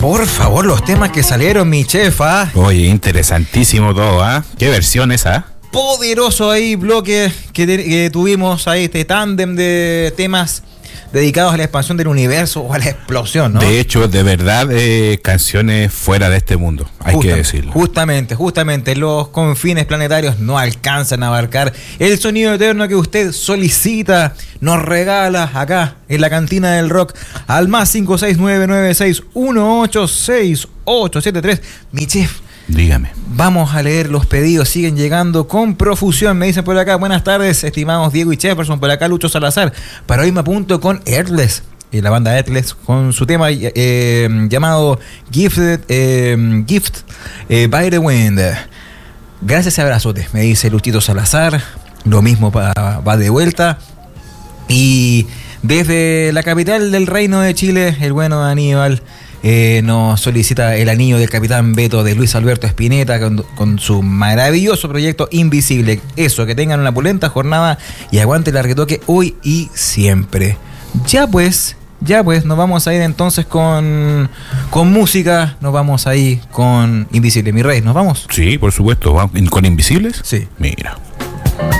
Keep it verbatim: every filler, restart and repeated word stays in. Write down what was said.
Por favor, los temas que salieron, mi chef, ¿ah? Oye, interesantísimo todo, ¿ah? ¿Qué versión es, ah? Poderoso ahí bloque que, te, que tuvimos ahí, este tándem de temas dedicados a la expansión del universo o a la explosión, ¿no? De hecho, de verdad, eh, canciones fuera de este mundo, hay Justamente, que decirlo. Justamente, justamente, los confines planetarios no alcanzan a abarcar el sonido eterno que usted solicita, nos regala acá en la cantina del rock al más cinco seis nueve nueve seis uno ocho seis ocho siete tres. Mi chef, dígame. Vamos a leer los pedidos, siguen llegando con profusión. Me dicen por acá, buenas tardes, estimados Diego y Jefferson. Por acá Lucho Salazar. Para hoy me apunto con Earthless, eh, la banda Earthless, con su tema eh, llamado Gifted, eh, Gift eh, by the Wind. Gracias y abrazote, me dice Luchito Salazar. Lo mismo pa, va de vuelta. Y desde la capital del Reino de Chile, el bueno Aníbal Eh, nos solicita el anillo del Capitán Beto de Luis Alberto Spinetta con, con su maravilloso proyecto Invisible. Eso, que tengan una pulenta jornada y aguante el retoque hoy y siempre. Ya pues, ya pues, nos vamos a ir entonces con, con música, nos vamos a ir con Invisible, mi rey, ¿nos vamos? Sí, por supuesto, ¿con Invisibles? Sí. Mira.